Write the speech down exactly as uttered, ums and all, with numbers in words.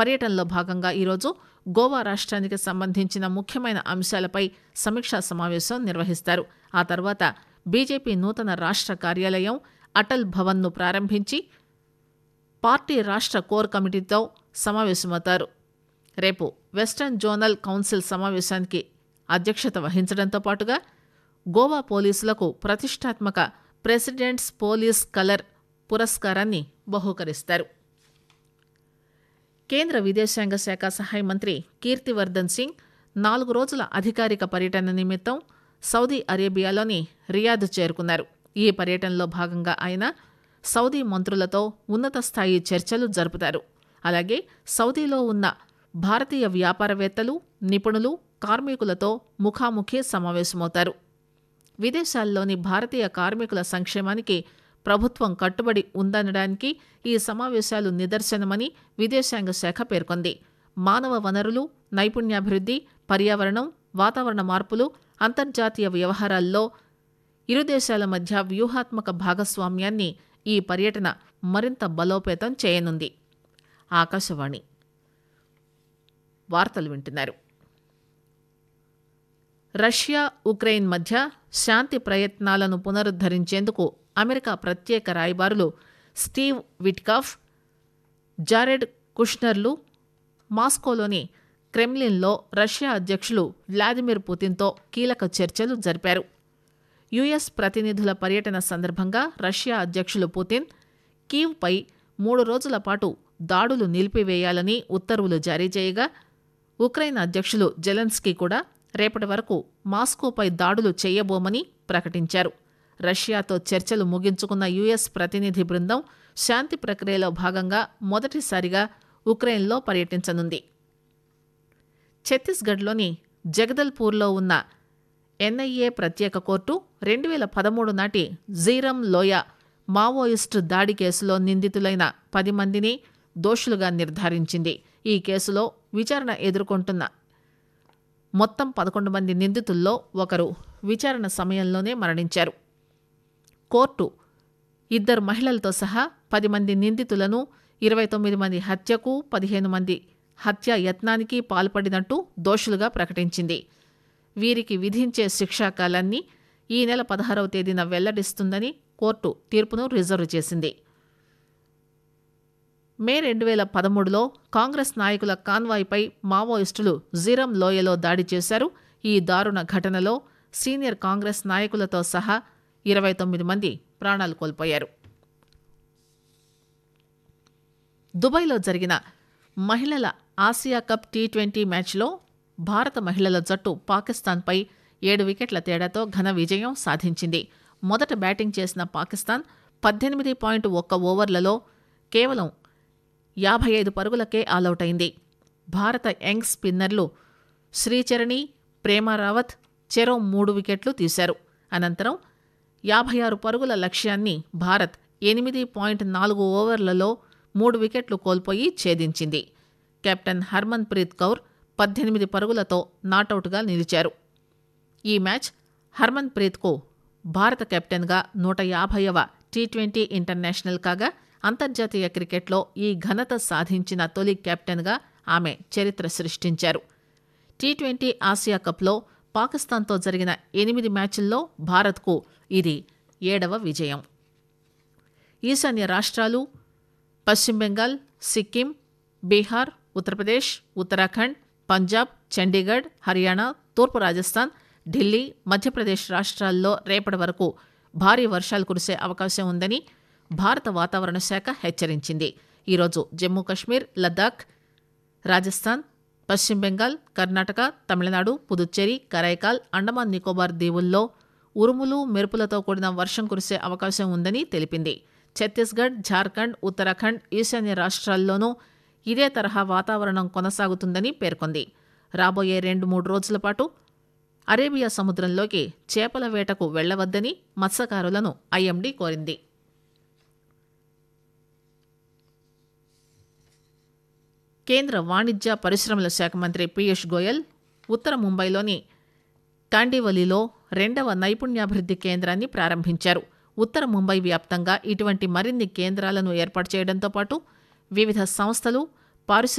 పర్యటనలో భాగంగా ఈరోజు గోవా రాష్ట్రానికి సంబంధించిన ముఖ్యమైన అంశాలపై సమీక్షా సమావేశం నిర్వహిస్తారు. ఆ తర్వాత బీజేపీ నూతన రాష్ట్ర కార్యాలయం అటల్ భవన్ను ప్రారంభించి పార్టీ రాష్ట్ర కోర్ కమిటీతో సమావేశమవుతారు. రేపు వెస్టర్న్ జోనల్ కౌన్సిల్ సమావేశానికి అధ్యక్షత వహించడంతో పాటుగా గోవా పోలీసులకు ప్రతిష్టాత్మక ప్రెసిడెంట్స్ పోలీస్ కలర్ పురస్కారాన్ని బహూకరిస్తారు. కేంద్ర విదేశాంగ శాఖ సహాయ మంత్రి కీర్తివర్ధన్ సింగ్ నాలుగు రోజుల అధికారిక పర్యటన నిమిత్తం సౌదీ అరేబియాలోని రియాద్ చేరుకున్నారు. ఈ పర్యటనలో భాగంగా ఆయన సౌదీ మంత్రులతో ఉన్నత స్థాయి చర్చలు జరుపుతారు. అలాగే సౌదీలో ఉన్న భారతీయ వ్యాపారవేత్తలు, నిపుణులు, కార్మికులతో ముఖాముఖి సమావేశమవుతారు. విదేశాల్లోని భారతీయ కార్మికుల సంక్షేమానికి ప్రభుత్వం కట్టుబడి ఉందనడానికి ఈ సమావేశాలు నిదర్శనమని విదేశాంగ శాఖ పేర్కొంది. మానవ వనరులు, నైపుణ్యాభివృద్ధి, పర్యావరణం, వాతావరణ మార్పులు, అంతర్జాతీయ వ్యవహారాల్లో ఇరు దేశాల మధ్య వ్యూహాత్మక భాగస్వామ్యాన్ని ఈ పర్యటన మరింత బలోపేతం చేయనుంది. ఆకాశవాణి వార్తలు వింటున్నారు. రష్యా ఉక్రెయిన్ మధ్య శాంతి ప్రయత్నాలను పునరుద్ధరించేందుకు అమెరికా ప్రత్యేక రాయబారులు స్టీవ్ విట్కాఫ్, జారెడ్ కుష్నర్లు మాస్కోలోని క్రెమ్లిన్లో రష్యా అధ్యక్షులు వ్లాదిమిర్ పుతిన్తో కీలక చర్చలు జరిపారు. యుఎస్ ప్రతినిధుల పర్యటన సందర్భంగా రష్యా అధ్యక్షులు పుతిన్ కీవ్పై మూడు రోజుల పాటు దాడులు నిలిపివేయాలని ఉత్తర్వులు జారీ చేయగా, ఉక్రెయిన్ అధ్యక్షులు జెలెన్స్కీ కూడా రేపటి వరకు మాస్కోపై దాడులు చేయబోమని ప్రకటించారు. రష్యాతో చర్చలు ముగించుకున్న యుఎస్ ప్రతినిధి బృందం శాంతి ప్రక్రియలో భాగంగా మొదటిసారిగా ఉక్రెయిన్లో పర్యటించనుంది. ఛత్తీస్గఢ్లోని జగదల్పూర్లో ఉన్న ఎన్ఐఏ ప్రత్యేక కోర్టు రెండు వేల పదమూడు నాటి జీరం లోయ మావోయిస్టు దాడి కేసులో నిందితులైన పది మందిని దోషులుగా నిర్ధారించింది. ఈ కేసులో విచారణ ఎదుర్కొంటున్న మొత్తం పదకొండు మంది నిందితుల్లో ఒకరు విచారణ సమయంలోనే మరణించారు. కోర్టు ఇద్దరు మహిళలతో సహా పది మంది నిందితులను ఇరవై తొమ్మిది మంది హత్యకు, పదిహేను మంది హత్య యత్నానికి పాల్పడినట్టు దోషులుగా ప్రకటించింది. వీరికి విధించే శిక్షాకాలాన్ని ఈ నెల పదహారవ తేదీన వెల్లడిస్తుందని కోర్టు తీర్పును రిజర్వ్ చేసింది. మే రెండు వేల పదమూడులో కాంగ్రెస్ నాయకుల కాన్వాయ్పై మావోయిస్టులు జీరం లోయలో దాడి చేశారు. ఈ దారుణ ఘటనలో సీనియర్ కాంగ్రెస్ నాయకులతో సహా ఇరవై తొమ్మిది మంది ప్రాణాలు కోల్పోయారు. దుబాయ్లో జరిగిన మహిళల ఆసియా కప్ టీ ట్వంటీ మ్యాచ్లో భారత మహిళల జట్టు పాకిస్తాన్పై ఏడు వికెట్ల తేడాతో ఘన విజయం సాధించింది. మొదట బ్యాటింగ్ చేసిన పాకిస్తాన్ పద్దెనిమిది పాయింట్ ఒక్క ఓవర్లలో కేవలం యాభై ఐదు పరుగులకే ఆలౌట్ అయింది. భారత యంగ్ స్పిన్నర్లు శ్రీచరణి, ప్రేమ రావత్ చెరో మూడు వికెట్లు తీశారు. అనంతరం యాభై ఆరు పరుగుల లక్ష్యాన్ని భారత్ ఎనిమిది పాయింట్ నాలుగు ఓవర్లలో మూడు వికెట్లు కోల్పోయి ఛేదించింది. కెప్టెన్ హర్మన్ ప్రీత్ కౌర్ పద్దెనిమిది పరుగులతో నాటౌట్గా నిలిచారు. ఈ మ్యాచ్ హర్మన్ ప్రీత్కు భారత కెప్టెన్గా నూట యాభైవ టీ ట్వంటీ ఇంటర్నేషనల్ కాగా, అంతర్జాతీయ క్రికెట్లో ఈ ఘనత సాధించిన తొలి కెప్టెన్గా ఆమె చరిత్ర సృష్టించారు. టీ ట్వంటీ ఆసియా కప్లో పాకిస్తాన్తో జరిగిన ఎనిమిది మ్యాచ్ల్లో భారత్కు ఇది ఏడవ విజయం. ఈశాన్య రాష్ట్రాలు పశ్చిమ బెంగాల్, సిక్కిం, బీహార్, ఉత్తరప్రదేశ్, ఉత్తరాఖండ్, పంజాబ్, చండీగఢ్, హర్యానా, తూర్పు రాజస్థాన్, ఢిల్లీ, మధ్యప్రదేశ్ రాష్ట్రాల్లో రేపటి వరకు భారీ వర్షాలు కురిసే అవకాశం ఉందని భారత వాతావరణ శాఖ హెచ్చరించింది. ఈరోజు జమ్మూ కశ్మీర్, లద్దాఖ్, రాజస్థాన్, పశ్చిమ బెంగాల్, కర్ణాటక, తమిళనాడు, పుదుచ్చేరి, కరైకాల్, అండమాన్ నికోబార్ దీవుల్లో ఉరుములు, మెరుపులతో కూడిన వర్షం కురిసే అవకాశం ఉందని తెలిపింది. ఛత్తీస్గఢ్, ఝార్ఖండ్, ఉత్తరాఖండ్, ఈశాన్య రాష్ట్రాల్లోనూ ఇదే తరహా వాతావరణం కొనసాగుతుందని పేర్కొంది. రాబోయే రెండు మూడు రోజుల పాటు అరేబియా సముద్రంలోకి చేపల వేటకు వెళ్లవద్దని మత్స్యకారులను ఐఎండీ కోరింది. కేంద్ర వాణిజ్య పరిశ్రమల శాఖ మంత్రి పీయూష్ గోయల్ ఉత్తర ముంబైలోని తాండివలిలో రెండవ నైపుణ్యాభివృద్ధి కేంద్రాన్ని ప్రారంభించారు. ఉత్తర ముంబై వ్యాప్తంగా ఇటువంటి మరిన్ని కేంద్రాలను ఏర్పాటు చేయడంతో పాటు వివిధ సంస్థలు, పారిశ్రామిక